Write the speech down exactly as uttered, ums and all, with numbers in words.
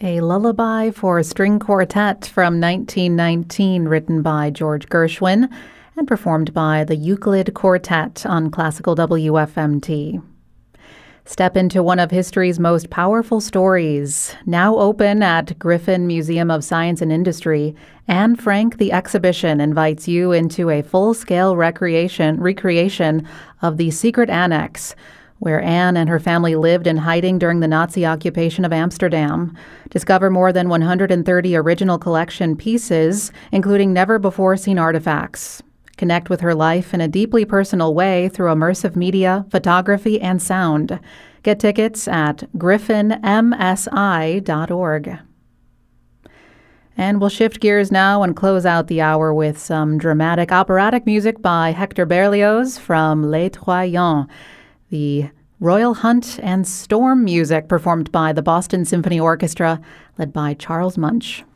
A Lullaby for a String Quartet from nineteen nineteen, written by George Gershwin and performed by the Euclid Quartet on Classical W F M T. Step into one of history's most powerful stories. Now open at Griffin Museum of Science and Industry, Anne Frank the Exhibition invites you into a full-scale recreation recreation of the Secret Annex, where Anne and her family lived in hiding during the Nazi occupation of Amsterdam. Discover more than one hundred thirty original collection pieces, including never-before-seen artifacts. Connect with her life in a deeply personal way through immersive media, photography, and sound. Get tickets at griffin m s i dot org. And we'll shift gears now and close out the hour with some dramatic operatic music by Hector Berlioz from Les Troyens. The Royal Hunt and Storm music performed by the Boston Symphony Orchestra, led by Charles Munch.